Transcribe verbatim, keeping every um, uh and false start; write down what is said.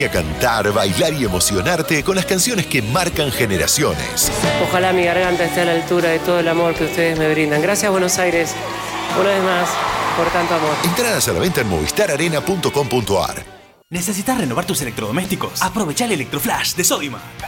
A cantar, bailar y emocionarte con las canciones que marcan generaciones. Ojalá mi garganta esté a la altura de todo el amor que ustedes me brindan. Gracias, Buenos Aires, una vez más, por tanto amor. Entradas a la venta en movistar arena punto com punto ar. ¿Necesitas renovar tus electrodomésticos? Aprovecha el Electroflash de Sodimac.